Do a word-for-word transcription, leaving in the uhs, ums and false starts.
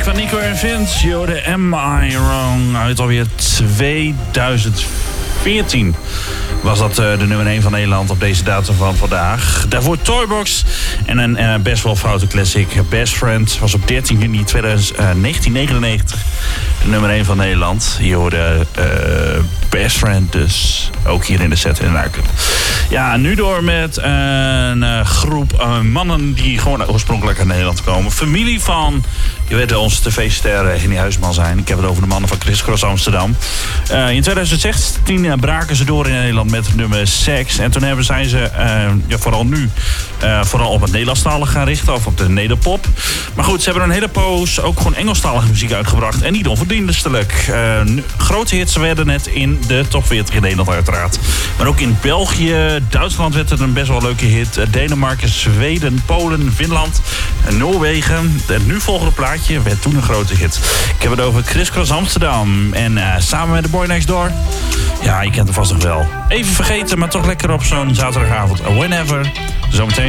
van Nico en Vince. Yo, de Am I Wrong uit alweer tweeduizend veertien. Was dat uh, de nummer één van Nederland op deze datum van vandaag. Daarvoor Toybox en een uh, best wel foute classic. Best Friend was op dertien juni negentien negenennegentig de nummer één van Nederland. Je hoorde uh, Best Friend dus ook hier in de set in Luiken. Ja, nu door met een uh, groep uh, mannen die gewoon oorspronkelijk uit Nederland komen. Familie van, je weet wel, onze tv-ster Henny Huisman zijn. Ik heb het over de mannen van Criss Cross Amsterdam. Uh, in tweeduizend zestien uh, braken ze door in Nederland met het nummer Sex. En toen hebben, zijn ze uh, ja, vooral nu uh, vooral op het Nederlandstalig gaan richten. Of op de nederpop. Maar goed, ze hebben een hele poos ook gewoon Engelstalige muziek uitgebracht. En niet onverdienstelijk. Uh, grote hits werden het in de top veertig in Nederland uiteraard. Maar ook in België, Duitsland werd het een best wel leuke hit. Denemarken, Zweden, Polen, Finland, Noorwegen. Het nu volgende plaatje werd toen een grote hit. Ik heb het over Criss Cross Amsterdam. En uh, samen met de Boy Next Door. Ja, je kent hem vast nog wel. Even vergeten, maar toch lekker op zo'n zaterdagavond. Whenever. Zometeen.